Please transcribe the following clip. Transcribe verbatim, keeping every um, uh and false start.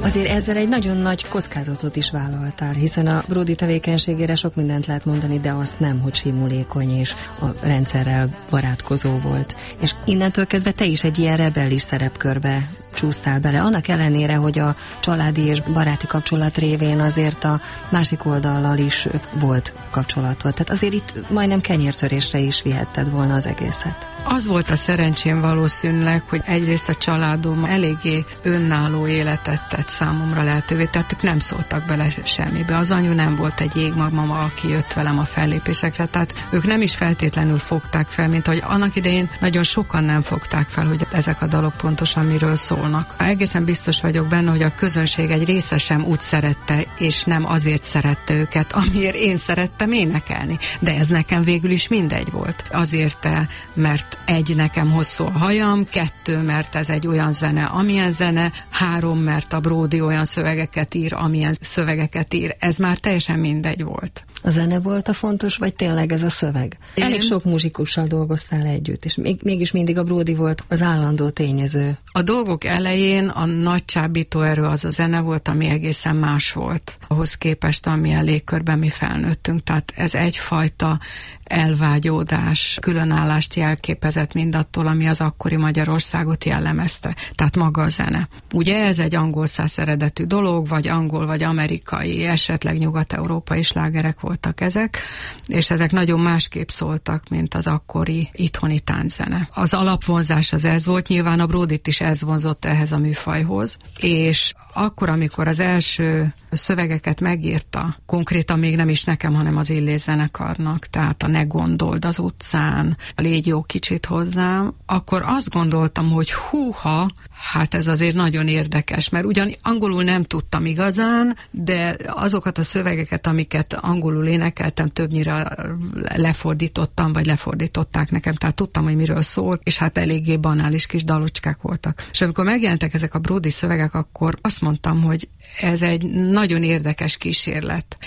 Azért ezzel egy nagyon nagy kockázatot is vállaltál, hiszen a Bródi tevékenységére sok mindent lehet mondani, de azt nem, hogy simulékony és a rendszerrel barátkozó volt. És innentől kezdve te is egy ilyen rebellis szerepkörbe csúsztál bele, annak ellenére, hogy a családi és baráti kapcsolat révén azért a másik oldallal is volt kapcsolatod. Tehát azért itt majdnem kenyértörésre is vihetted volna az egészet. Az volt a szerencsém valószínűleg, hogy egyrészt a családom eléggé önálló életet tett számomra lehetővé, tehát ők nem szóltak bele semmibe. Az anyu nem volt egy jégmagmama, aki jött velem a fellépésekre, tehát ők nem is feltétlenül fogták fel, mint ahogy annak idején nagyon sokan nem fogták fel, hogy ezek a dalok pontosan miről szólnak. Egészen biztos vagyok benne, hogy a közönség egy része sem úgy szerette, és nem azért szerette őket, amiért én szerettem énekelni. De ez nekem végül is mindegy volt. Azért, mert egy, nekem hosszú a hajam, kettő, mert ez egy olyan zene, amilyen zene, három, mert a Bródi olyan szövegeket ír, amilyen szövegeket ír. Ez már teljesen mindegy volt. A zene volt a fontos, vagy tényleg ez a szöveg? Én... Elég sok muzsikussal dolgoztál együtt, és még, mégis mindig a Bródi volt az állandó tényező. A dolgok elején a nagy csábító erő az a zene volt, ami egészen más volt ahhoz képest, amilyen légkörben mi felnőttünk. Tehát ez egyfajta elvágyódás, különállást jelképezett mindattól, ami az akkori Magyarországot jellemezte. Tehát maga a zene. Ugye ez egy angol száz eredetű dolog, vagy angol, vagy amerikai, esetleg nyugat-európai slágerek voltak ezek, és ezek nagyon másképp szóltak, mint az akkori itthoni tánczene. Az alapvonzás az ez volt, nyilván a Bródit is ez vonzott ehhez a műfajhoz, és akkor, amikor az első szövegeket megírta, konkrétan még nem is nekem, hanem az Illés zenekarnak, tehát a Ne gondold az utcán, a Légy jó kicsit hozzám, akkor azt gondoltam, hogy húha, hát ez azért nagyon érdekes, mert ugyan angolul nem tudtam igazán, de azokat a szövegeket, amiket angolul énekeltem, többnyire lefordítottam, vagy lefordították nekem, tehát tudtam, hogy miről szólt, és hát eléggé banális kis dalocskák voltak. És amikor megjelentek ezek a Bródi szövegek, akkor azt mondtam, hogy ez egy nagyon érdekes kísérlet.